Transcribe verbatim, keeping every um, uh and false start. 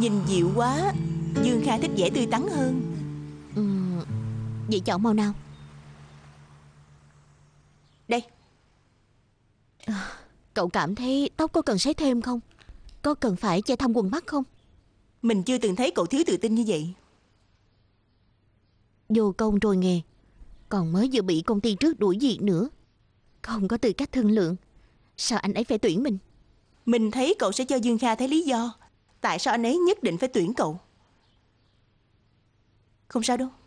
Nhìn dịu quá. Dương Kha thích vẻ tươi tắn hơn. ừ, Vậy chọn màu nào? Đây. Cậu cảm thấy tóc có cần sấy thêm không? Có cần phải che thâm quầng mắt không? Mình chưa từng thấy cậu thiếu tự tin như vậy. Vô công rồi nghề, còn mới vừa bị công ty trước đuổi việc nữa, không có tư cách thương lượng. Sao anh ấy phải tuyển mình? Mình thấy cậu sẽ cho Dương Kha thấy lý do tại sao anh ấy nhất định phải tuyển cậu. Không sao đâu.